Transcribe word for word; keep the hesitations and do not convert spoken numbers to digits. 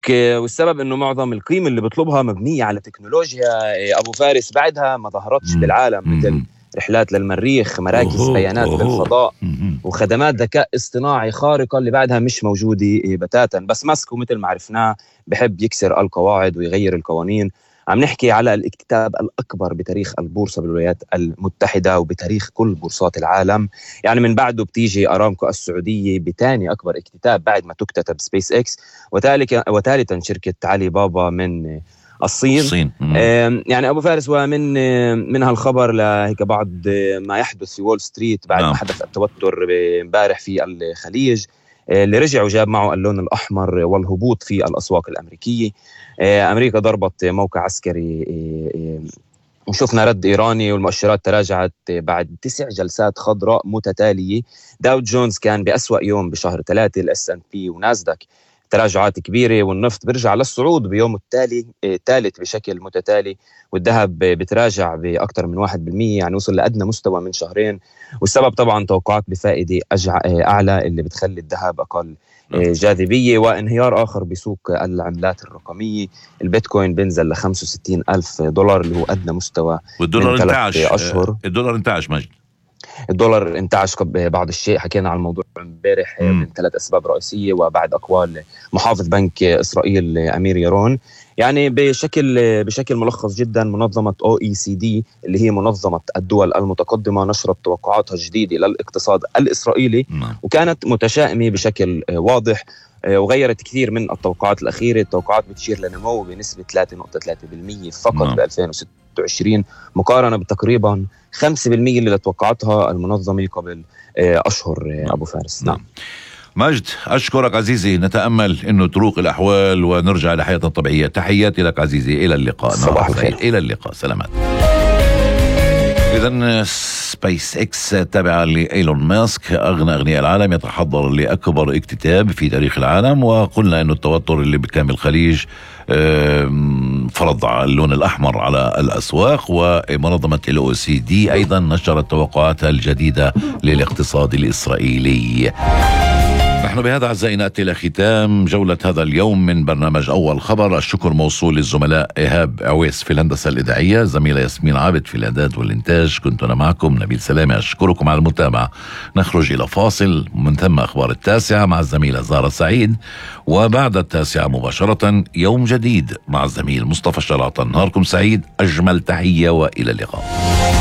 والسبب انه معظم القيمة اللي بيطلبها مبنية على تكنولوجيا ابو فارس بعدها ما ظهرتش مم. بالعالم، مم. مثل رحلات للمريخ، مراكز أوهو. بيانات أوهو. بالفضاء، مم. وخدمات ذكاء اصطناعي خارقة اللي بعدها مش موجودة بتاتا. بس ماسك مثل ما عرفناه بحب يكسر القواعد ويغير القوانين. عم نحكي على الاكتتاب الأكبر بتاريخ البورصة بالولايات المتحدة وبتاريخ كل بورصات العالم. يعني من بعده بتيجي أرامكو السعودية بتاني أكبر اكتتاب بعد ما تكتتب سبيس إكس، وثالثا شركة علي بابا من الصين, الصين. يعني أبو فارس، ومن من هالخبر لهيك بعض ما يحدث في وول ستريت بعد نعم. ما حدث التوتر امبارح في الخليج اللي رجع وجاب معه اللون الأحمر والهبوط في الأسواق الأمريكية. أمريكا ضربت موقع عسكري وشفنا رد إيراني، والمؤشرات تراجعت بعد تسع جلسات خضراء متتالية. داو جونز كان بأسوأ يوم بشهر ثلاثة، الاس ان بي وناسداك تراجعات كبيرة، والنفط برجع للصعود بيوم التالي ثالث بشكل متتالي، والذهب بتراجع بأكثر من واحد بالمية، يعني وصل لأدنى مستوى من شهرين. والسبب طبعا توقعات بفائدة أعلى اللي بتخلي الذهب أقل جاذبية، وانهيار آخر بسوق العملات الرقمية. البيتكوين بنزل ل خمسة وستين ألف دولار اللي هو أدنى مستوى والدولار من ثلاث أشهر. الدولار انتعش مجد، الدولار انتعش بعض الشيء، حكينا عن الموضوع امبارح من ثلاث أسباب رئيسية وبعد أقوال محافظ بنك إسرائيل أمير يارون. يعني بشكل بشكل ملخص جدا، منظمة أو إي سي دي اللي هي منظمة الدول المتقدمة نشرت توقعاتها الجديدة للاقتصاد الإسرائيلي، وكانت متشائمة بشكل واضح وغيرت كثير من التوقعات الأخيرة. التوقعات بتشير لنمو بنسبة ثلاثة فاصلة ثلاثة بالمية فقط ب ألفين وستة وعشرين، مقارنة بتقريبا خمسة بالمية اللي توقعتها المنظمة قبل أشهر. أبو فارس. نعم مجد، أشكرك عزيزي، نتأمل أنه تروق الأحوال ونرجع لحياتنا الطبيعية. تحياتي لك عزيزي، إلى اللقاء. صباح الخير. إلى اللقاء، سلامات. إذن سبيس إكس تابعة لإيلون ماسك أغنى أغنياء العالم يتحضر لأكبر اكتتاب في تاريخ العالم، وقلنا أنه التوتر اللي بكامل الخليج فرض اللون الأحمر على الأسواق. ومنظمة ال أو إي سي دي أيضا نشرت توقعاتها الجديدة للاقتصاد الإسرائيلي. نحن بهذا أعزائي نأتي إلى ختام جولة هذا اليوم من برنامج أول خبر. الشكر موصول للزملاء إيهاب عويس في الهندسة الإذاعية، زميلة ياسمين عابد في الإعداد والإنتاج، كنت أنا معكم نبيل سلامة. أشكركم على المتابعة. نخرج إلى فاصل، من ثم أخبار التاسعة مع الزميلة زارة سعيد، وبعد التاسعة مباشرة يوم جديد مع الزميل مصطفى شراطة. نهاركم سعيد، أجمل تحية وإلى اللقاء.